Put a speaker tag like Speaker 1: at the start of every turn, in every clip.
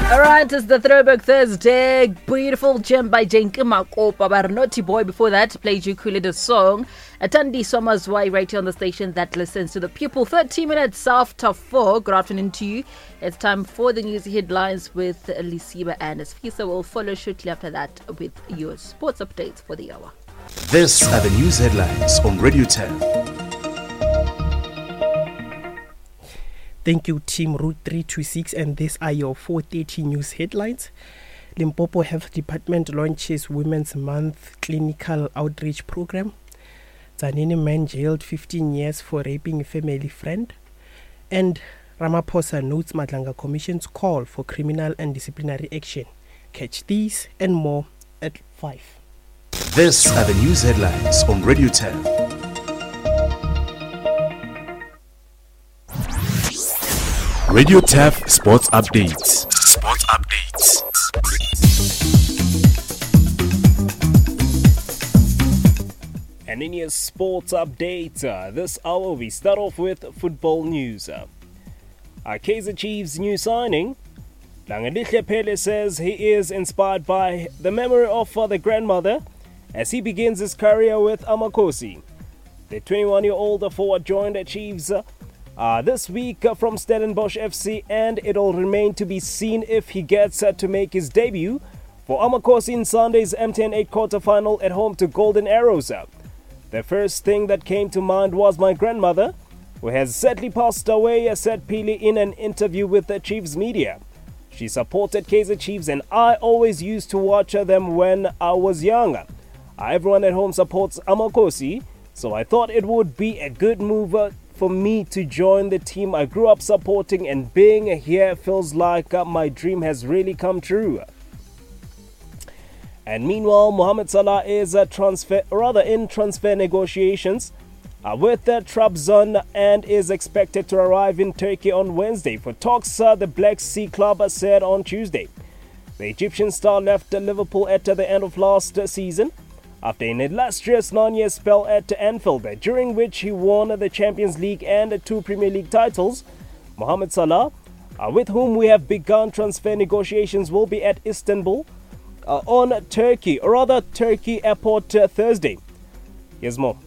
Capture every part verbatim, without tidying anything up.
Speaker 1: Alright, it's the Throwback Thursday. Beautiful gem by Jenke Makopa. But Naughty Boy before that played Ukule's song. Atandi Somazwai right here on the station that listens to the people. thirty minutes after four. Good afternoon to you. It's time for the news headlines with Lisiba and Sfisa. Will follow shortly after that with your sports updates for the hour.
Speaker 2: These are the news headlines on Radio ten.
Speaker 3: Thank you, Team Route three two six, and these are your four thirty news headlines. Limpopo Health Department launches Women's Month clinical outreach program. Zanini man jailed fifteen years for raping a family friend. And Ramaphosa notes Madlanga Commission's call for criminal and disciplinary action. Catch these and more at five.
Speaker 2: These are the news headlines on Radio ten. Radio T A F Sports Updates. Sports Updates.
Speaker 4: And in your sports update, uh, this hour we start off with football news. Uh, Kaizer Chiefs' new signing, Langalihle Pele says he is inspired by the memory of uh, the grandmother as he begins his career with Amakosi. The twenty-one-year-old forward joined the Chiefs uh, Uh, this week uh, from Stellenbosch F C, and it'll remain to be seen if he gets uh, to make his debut for Amakosi in Sunday's M T N eight quarter-final at home to Golden Arrows. The first thing that came to mind was my grandmother, who has sadly passed away, said Pili in an interview with the Chiefs media. She supported Kaizer Chiefs and I always used to watch them when I was young. Everyone at home supports Amakosi, so I thought it would be a good move uh, for me to join the team I grew up supporting, and being here feels like uh, my dream has really come true. And meanwhile, Mohamed Salah is uh, transfer, rather in transfer negotiations uh, with uh, Trabzon and is expected to arrive in Turkey on Wednesday for talks, uh, the Black Sea Club said on Tuesday. The Egyptian star left uh, Liverpool at uh, the end of last uh, season after an illustrious nine-year spell at Anfield, during which he won the Champions League and two Premier League titles. Mohamed Salah, uh, with whom we have begun transfer negotiations, will be at Istanbul uh, on Turkey, or rather Turkey Airport uh, Thursday. Here's more.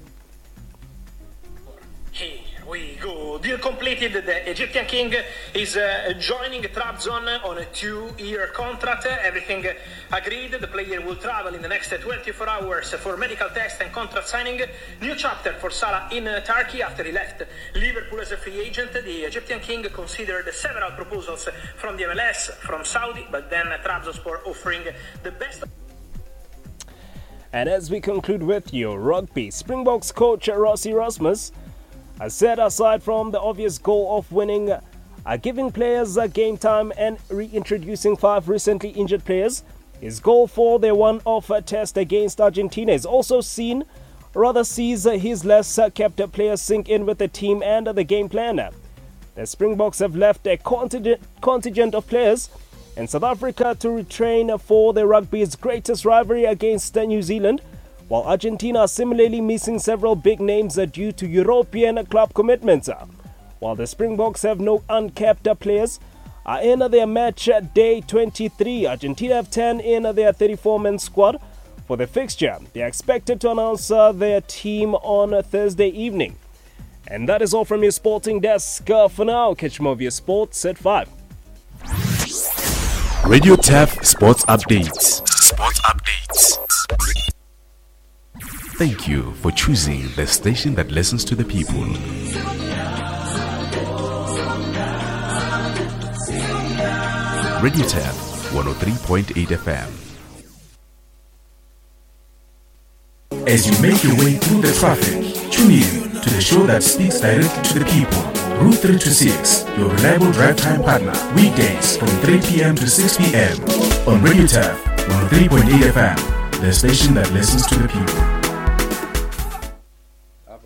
Speaker 5: Here we go. Deal completed. The Egyptian king is uh, joining Trabzon on a two-year contract. Everything agreed. The player will travel in the next twenty-four hours for medical test and contract signing. New chapter for Salah in uh, Turkey after he left Liverpool as a free agent. The Egyptian king considered several proposals from the M L S, from Saudi, but then Trabzonspor offering the best.
Speaker 4: And as we conclude with your rugby, Springboks coach Rossi Rasmus has said aside from the obvious goal of winning, uh, giving players uh, game time and reintroducing five recently injured players, his goal for their one-off uh, test against Argentina is also seen, rather sees uh, his less uh, kept players sink in with the team and uh, the game plan. The Springboks have left a contingent, contingent of players in South Africa to retrain for the rugby's greatest rivalry against uh, New Zealand, while Argentina are similarly missing several big names uh, due to European club commitments. Uh, while the Springboks have no uncapped uh, players uh, in uh, their match uh, day twenty-three, Argentina have ten in uh, their thirty-four-man squad for the fixture. They are expected to announce uh, their team on uh, Thursday evening. And that is all from your sporting desk uh, for now. Catch more of your sports at five.
Speaker 2: Radio T A F Sports Updates. Sports Updates. Thank you for choosing the station that listens to the people. Radio T A F one oh three point eight F M. As you make your way through the traffic, tune in to the show that speaks directly to the people. Route three two six, your reliable drive time partner. Weekdays from three p.m. to six p.m. on Radio T A F one oh three point eight F M, the station that listens to the people.